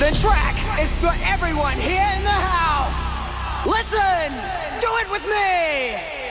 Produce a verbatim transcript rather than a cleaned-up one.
The track is for everyone here in the house. Listen, do it with me.